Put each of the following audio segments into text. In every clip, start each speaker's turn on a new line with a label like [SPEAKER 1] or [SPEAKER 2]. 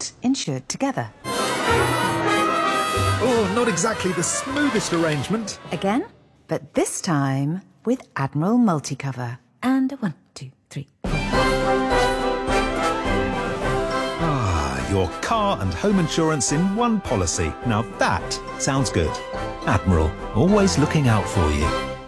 [SPEAKER 1] not insured together.
[SPEAKER 2] Oh, not exactly the smoothest arrangement.
[SPEAKER 1] Again, but this time with Admiral Multicover. And 1, 2, 3, 4.
[SPEAKER 2] Ah, your car and home insurance in one policy. Now that sounds good. Admiral, always looking out for you.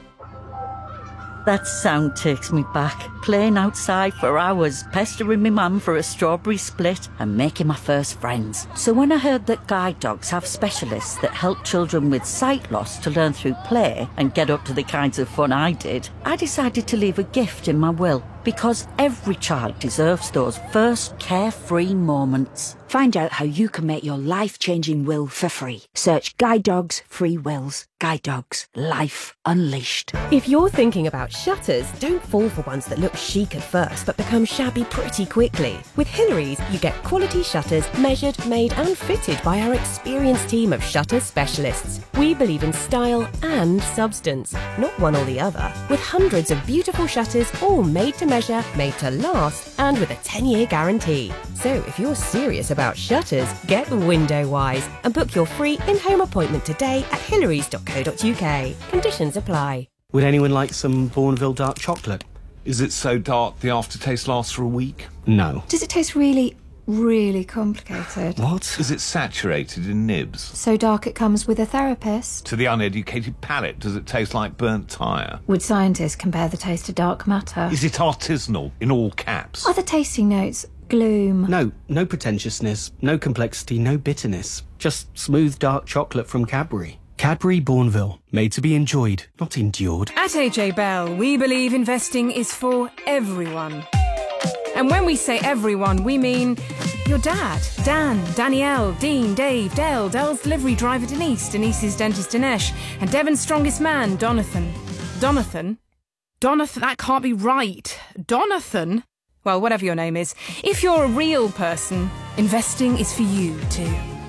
[SPEAKER 3] That sound takes me back. Playing outside for hours, pestering my mum for a strawberry split and making my first friends. So when I heard that guide dogs have specialists that help children with sight loss to learn through play and get up to the kinds of fun I did, I decided to leave a gift in my will. Because every child deserves those first carefree moments.
[SPEAKER 4] Find out how you can make your life-changing will for free. Search Guide Dogs Free Wills. Guide Dogs. Life unleashed.
[SPEAKER 5] If you're thinking about shutters, don't fall for ones that look chic at first but become shabby pretty quickly. With Hillary's, you get quality shutters measured, made and fitted by our experienced team of shutter specialists. We believe in style and substance, not one or the other. With hundreds of beautiful shutters all made to measure, made to last, and with a 10-year guarantee. So if you're serious about shutters, get window wise and book your free in-home appointment today at hillarys.co.uk. Conditions apply.
[SPEAKER 6] Would anyone like some Bourneville dark chocolate?
[SPEAKER 7] Is it so dark the aftertaste lasts for a week?
[SPEAKER 6] No.
[SPEAKER 8] Does it taste really complicated?
[SPEAKER 6] What?
[SPEAKER 7] Is it saturated in nibs?
[SPEAKER 8] So dark it comes with a therapist?
[SPEAKER 7] To the uneducated palate, does it taste like burnt tyre?
[SPEAKER 8] Would scientists compare the taste to dark matter?
[SPEAKER 7] Is it artisanal, in all caps?
[SPEAKER 8] Are the tasting notes gloom?
[SPEAKER 6] No pretentiousness, no complexity, no bitterness. Just smooth dark chocolate from Cadbury. Cadbury Bourneville, made to be enjoyed, not endured.
[SPEAKER 9] At AJ Bell, we believe investing is for everyone. And when we say everyone, we mean your dad, Dan, Danielle, Dean, Dave, Dale, Dell's delivery driver Denise, Denise's dentist Dinesh, and Devon's strongest man, Donathan. Donathan? That can't be right. Donathan? Well, whatever your name is. If you're a real person, investing is for you too.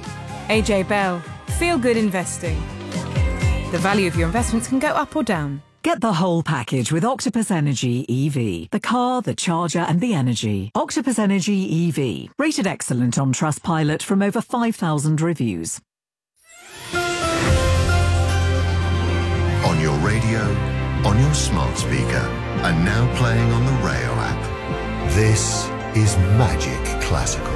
[SPEAKER 9] AJ Bell, feel good investing. The value of your investments can go up or down.
[SPEAKER 10] Get the whole package with Octopus Energy EV. The car, the charger and the energy. Octopus Energy EV. Rated excellent on Trustpilot from over 5,000 reviews.
[SPEAKER 11] On your radio, on your smart speaker, and now playing on the Rayo app. This is Magic Classical.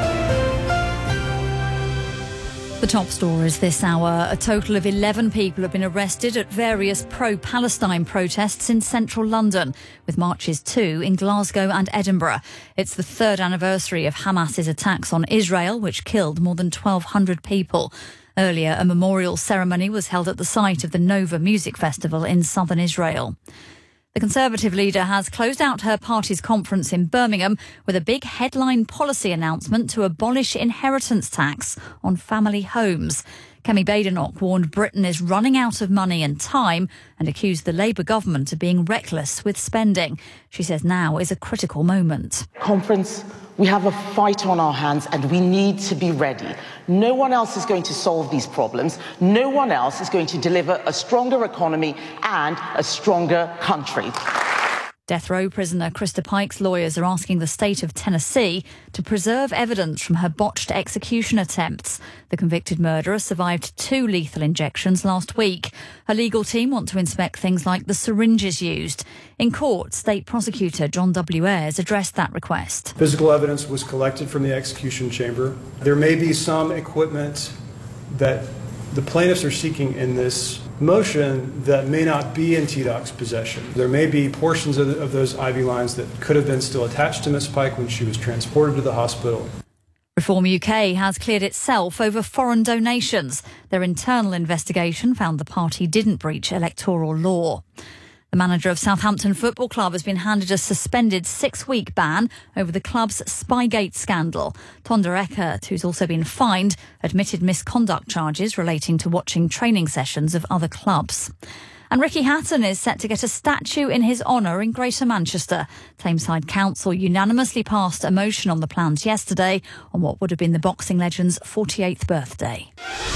[SPEAKER 12] The top stories this hour. A total of 11 people have been arrested at various pro-Palestine protests in central London, with marches too in Glasgow and Edinburgh. It's the third anniversary of Hamas's attacks on Israel, which killed more than 1,200 people. Earlier, a memorial ceremony was held at the site of the Nova Music Festival in southern Israel. The Conservative leader has closed out her party's conference in Birmingham with a big headline policy announcement to abolish inheritance tax on family homes. Kemi Badenoch warned Britain is running out of money and time and accused the Labour government of being reckless with spending. She says now is a critical moment.
[SPEAKER 13] Conference, we have a fight on our hands and we need to be ready. No one else is going to solve these problems. No one else is going to deliver a stronger economy and a stronger country.
[SPEAKER 12] Death row prisoner Krista Pike's lawyers are asking the state of Tennessee to preserve evidence from her botched execution attempts. The convicted murderer survived 2 lethal injections last week. Her legal team want to inspect things like the syringes used. In court, State Prosecutor John W. Ayres addressed that request.
[SPEAKER 14] Physical evidence was collected from the execution chamber. There may be some equipment that the plaintiffs are seeking in this motion that may not be in TDOC's possession. There may be portions of those IV lines that could have been still attached to Ms. Pike when she was transported to the hospital.
[SPEAKER 12] Reform UK has cleared itself over foreign donations. Their internal investigation found the party didn't breach electoral law. The manager of Southampton Football Club has been handed a suspended 6-week ban over the club's Spygate scandal. Tonda Eckert, who's also been fined, admitted misconduct charges relating to watching training sessions of other clubs. And Ricky Hatton is set to get a statue in his honour in Greater Manchester. Tameside Council unanimously passed a motion on the plans yesterday on what would have been the boxing legend's 48th birthday.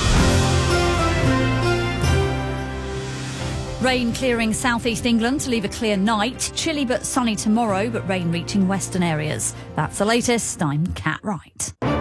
[SPEAKER 12] Rain clearing southeast England to leave a clear night. Chilly but sunny tomorrow, but rain reaching western areas. That's the latest. I'm Kat Wright.